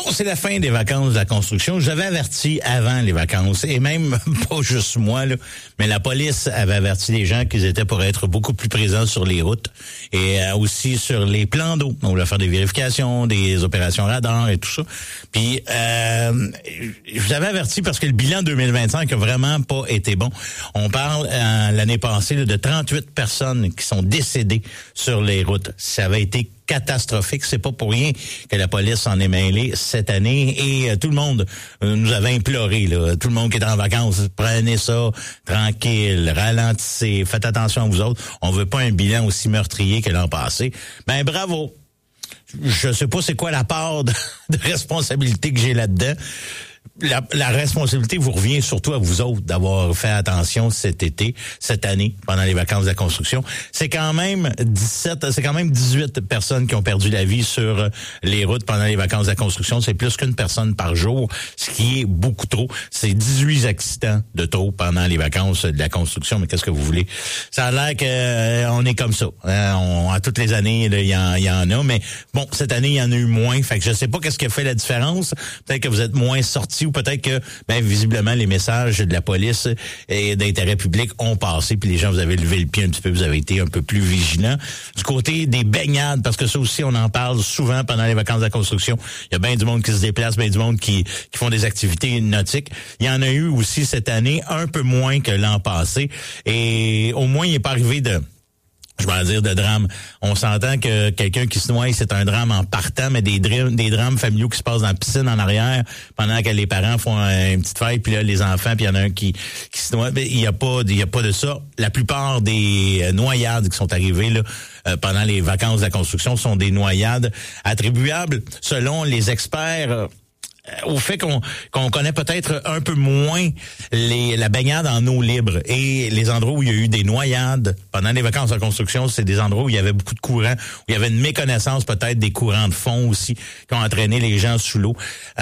c'est la fin des vacances de la construction. J'avais averti avant les vacances, et même pas juste moi, là, mais la police avait averti les gens qu'ils étaient pour être beaucoup plus présents sur les routes et aussi sur les plans d'eau. On voulait faire des vérifications, des opérations radar et tout ça. Puis, je vous avais averti parce que le bilan 2025 a vraiment pas été bon. On parle l'année passée là, de 38 personnes qui sont décédées sur les routes. Ça avait été catastrophique. C'est pas pour rien que la police s'en est mêlée cette année et tout le monde nous avait imploré, là, tout le monde qui est en vacances, prenez ça tranquille, ralentissez, faites attention à vous autres. On veut pas un bilan aussi meurtrier que l'an passé. Ben bravo. Je sais pas c'est quoi la part de responsabilité que j'ai là-dedans. La responsabilité vous revient surtout à vous autres d'avoir fait attention cet été, cette année, pendant les vacances de la construction. C'est quand même 18 personnes qui ont perdu la vie sur les routes pendant les vacances de la construction. C'est plus qu'une personne par jour, ce qui est beaucoup trop. C'est 18 accidents de trop pendant les vacances de la construction. Mais qu'est-ce que vous voulez? Ça a l'air qu'on est comme ça. À toutes les années, il y en a. Mais bon, cette année, il y en a eu moins. Fait que je sais pas qu'est-ce qui a fait la différence. Peut-être que vous êtes moins sortis ou peut-être que, visiblement, les messages de la police et d'intérêt public ont passé, puis les gens, vous avez levé le pied un petit peu, vous avez été un peu plus vigilants. Du côté des baignades, parce que ça aussi, on en parle souvent pendant les vacances de la construction. Il y a bien du monde qui se déplace, bien du monde qui font des activités nautiques. Il y en a eu aussi cette année, un peu moins que l'an passé. Et au moins, il n'est pas arrivé de drame. On s'entend que quelqu'un qui se noie, c'est un drame en partant, mais des drames familiaux qui se passent dans la piscine en arrière pendant que les parents font une petite fête, puis là, les enfants, puis il y en a un qui se noie. Il y a pas de ça. La plupart des noyades qui sont arrivées, là, pendant les vacances de la construction sont des noyades attribuables, selon les experts, au fait qu'on connaît peut-être un peu moins la baignade en eau libre et les endroits où il y a eu des noyades pendant les vacances en construction, c'est des endroits où il y avait beaucoup de courants, où il y avait une méconnaissance peut-être des courants de fond aussi qui ont entraîné les gens sous l'eau.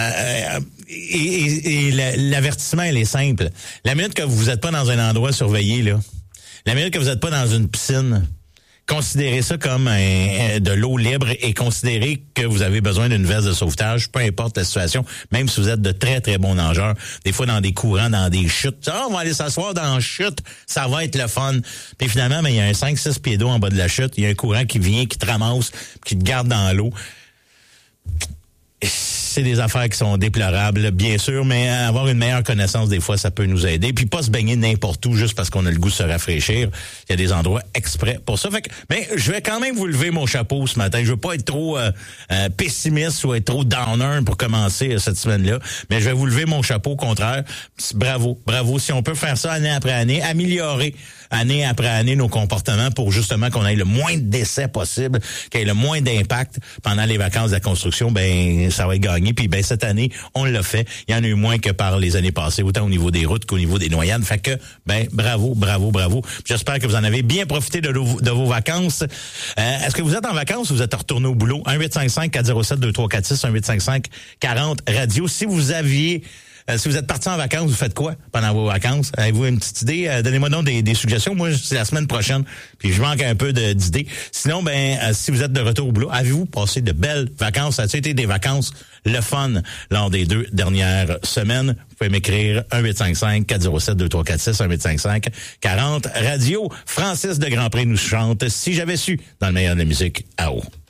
Et l'avertissement, il est simple. La minute que vous n'êtes pas dans un endroit surveillé, là, la minute que vous n'êtes pas dans une piscine, considérez ça comme de l'eau libre et considérez que vous avez besoin d'une veste de sauvetage, peu importe la situation, même si vous êtes de très, très bons nageurs. Des fois, dans des courants, dans des chutes. On va aller s'asseoir dans la chute, ça va être le fun. Puis finalement, il y a un 5-6 pieds d'eau en bas de la chute. Il y a un courant qui vient, qui te ramasse, qui te garde dans l'eau. C'est des affaires qui sont déplorables, bien sûr, mais avoir une meilleure connaissance, des fois, ça peut nous aider. Puis pas se baigner n'importe où juste parce qu'on a le goût de se rafraîchir. Il y a des endroits exprès pour ça. Fait que, mais je vais quand même vous lever mon chapeau ce matin. Je veux pas être trop pessimiste ou être trop downer pour commencer cette semaine-là, mais je vais vous lever mon chapeau au contraire. Bravo. Si on peut faire ça année après année, améliorer année après année nos comportements pour justement qu'on ait le moins de décès possible, qu'il y ait le moins d'impact pendant les vacances de la construction, ça va être gagné. Puis cette année, on l'a fait. Il y en a eu moins que par les années passées, autant au niveau des routes qu'au niveau des noyades. Fait que, bravo. J'espère que vous en avez bien profité de vos vacances. Est-ce que vous êtes en vacances ou vous êtes retourné au boulot? 1-855-407-2346, 1-855-40-radio. Si vous êtes parti en vacances, vous faites quoi pendant vos vacances? Avez-vous une petite idée? Donnez-moi donc des suggestions. Moi, c'est la semaine prochaine, puis je manque un peu d'idées. Sinon, si vous êtes de retour au boulot, avez-vous passé de belles vacances? Ça a été des vacances le fun lors des 2 dernières semaines? Vous pouvez m'écrire 1-855-407-2346, 1-855-40-radio. Francis de Grandpré nous chante « Si j'avais su » dans le meilleur de la musique à eau.